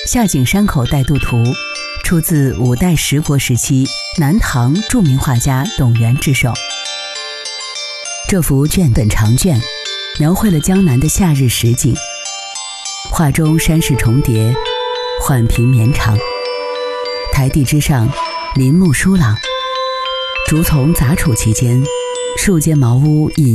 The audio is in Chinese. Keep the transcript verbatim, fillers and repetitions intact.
下井山口带渡图》，出自五代十国时期南唐著名画家董源之手。这幅卷本长卷描绘了江南的夏日实景，画中山势重叠，缓平绵长，台地之上林木疏朗，竹丛杂处其间，树间茅屋隐